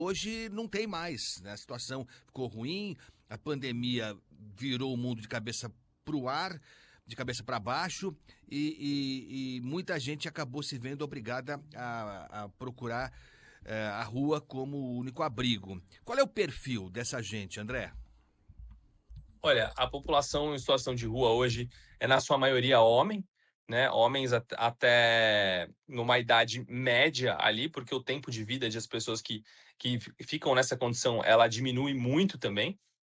Hoje não tem mais, né? A situação ficou ruim, a pandemia virou o mundo de cabeça para o ar, de cabeça para baixo, e muita gente acabou se vendo obrigada a procurar a rua como o único abrigo. Qual é o perfil dessa gente, André? Olha, a população em situação de rua hoje é, na sua maioria, homem, né? Homens até numa idade média ali, porque o tempo de vida das pessoas que ficam nessa condição, ela diminui muito também.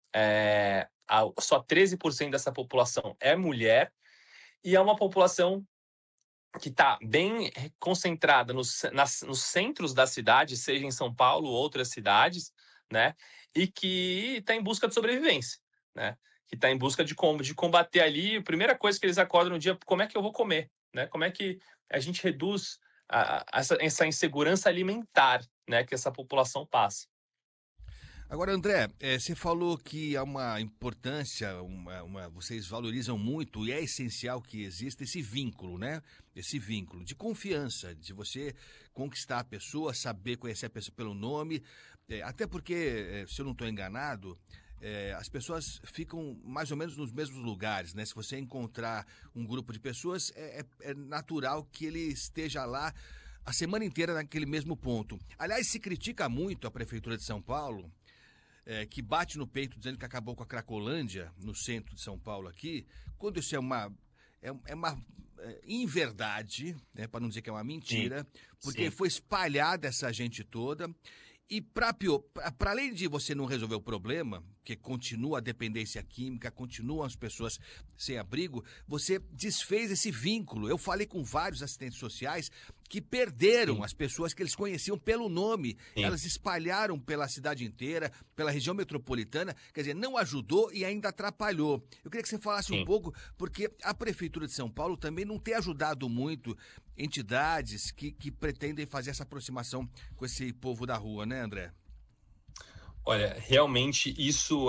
Só 13% dessa população é mulher, e é uma população que está bem concentrada nos centros da cidade, seja em São Paulo ou outras cidades, né? E que está em busca de sobrevivência, né? Que está em busca de combater ali. A primeira coisa que eles acordam no dia, como é que eu vou comer, né? Como é que a gente reduz essa insegurança alimentar, né? Que essa população passa. Agora, André, você falou que há uma importância, vocês valorizam muito e é essencial que exista esse vínculo, né? Esse vínculo de confiança, de você conquistar a pessoa, saber conhecer a pessoa pelo nome, até porque, se eu não estou enganado, as pessoas ficam mais ou menos nos mesmos lugares, né? Se você encontrar um grupo de pessoas, é natural que ele esteja lá a semana inteira naquele mesmo ponto. Aliás, se critica muito a Prefeitura de São Paulo, que bate no peito dizendo que acabou com a Cracolândia, no centro de São Paulo aqui, quando isso é uma inverdade, né, para não dizer que é uma Sim, mentira, porque sim, foi espalhada essa gente toda. E para além de você não resolver o problema, que continua a dependência química, continuam as pessoas sem abrigo, você desfez esse vínculo. Eu falei com vários assistentes sociais que perderam sim, as pessoas que eles conheciam pelo nome. sim, Elas espalharam pela cidade inteira, pela região metropolitana, quer dizer, não ajudou e ainda atrapalhou. Eu queria que você falasse um sim. pouco, porque a Prefeitura de São Paulo também não tem ajudado muito entidades que pretendem fazer essa aproximação com esse povo da rua, né, André? Olha, realmente isso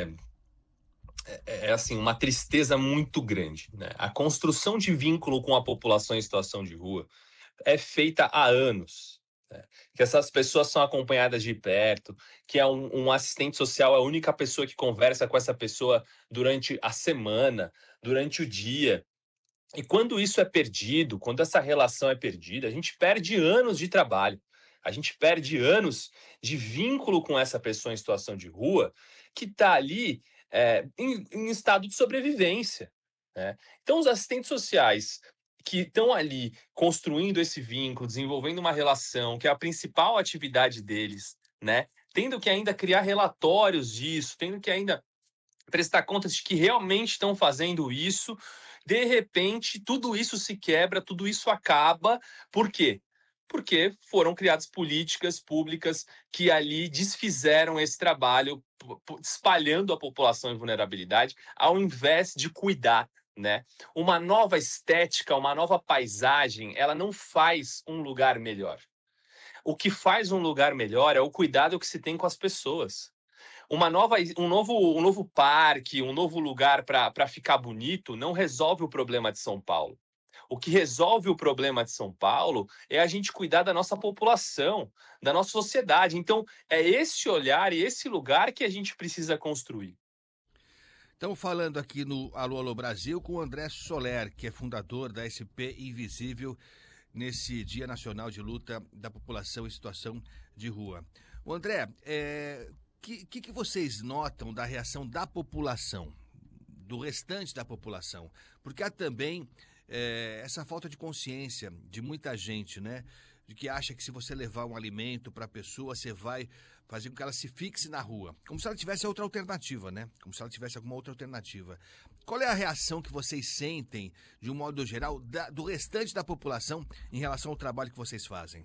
é assim, uma tristeza muito grande, né? A construção de vínculo com a população em situação de rua é feita há anos, né? Que essas pessoas são acompanhadas de perto, que é um assistente social é a única pessoa que conversa com essa pessoa durante a semana, durante o dia. E quando isso é perdido, quando essa relação é perdida, a gente perde anos de trabalho. A gente perde anos de vínculo com essa pessoa em situação de rua que está ali em estado de sobrevivência, né? Então, os assistentes sociais que estão ali construindo esse vínculo, desenvolvendo uma relação, que é a principal atividade deles, né? Tendo que ainda criar relatórios disso, tendo que ainda prestar contas de que realmente estão fazendo isso, de repente tudo isso se quebra, tudo isso acaba. Por quê? Porque foram criadas políticas públicas que ali desfizeram esse trabalho, espalhando a população em vulnerabilidade, ao invés de cuidar, né? Uma nova estética, uma nova paisagem, ela não faz um lugar melhor. O que faz um lugar melhor é o cuidado que se tem com as pessoas. Um novo parque, um novo lugar para ficar bonito não resolve o problema de São Paulo. O que resolve o problema de São Paulo é a gente cuidar da nossa população, da nossa sociedade. Então, é esse olhar e esse lugar que a gente precisa construir. Estamos falando aqui no Alô Alô Brasil com o André Soler, que é fundador da SP Invisível, nesse Dia Nacional de Luta da População em Situação de Rua. O André, que vocês notam da reação da população, do restante da população? Porque há também essa falta de consciência de muita gente, né? De que acha que se você levar um alimento para a pessoa, você vai fazer com que ela se fixe na rua. Como se ela tivesse outra alternativa, né? Como se ela tivesse alguma outra alternativa. Qual é a reação que vocês sentem, de um modo geral, do restante da população em relação ao trabalho que vocês fazem?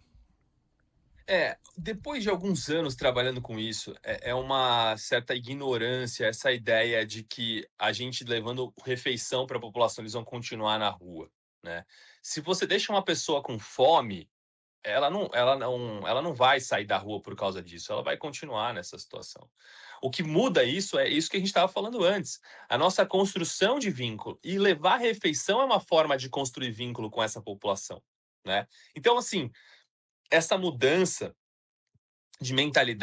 Depois de alguns anos trabalhando com isso, é uma certa ignorância essa ideia de que a gente levando refeição para a população, eles vão continuar na rua, né? Se você deixa uma pessoa com fome, ela não vai sair da rua por causa disso, ela vai continuar nessa situação. O que muda isso é isso que a gente estava falando antes, a nossa construção de vínculo. E levar refeição é uma forma de construir vínculo com essa população, né? Então, assim, essa mudança de mentalidade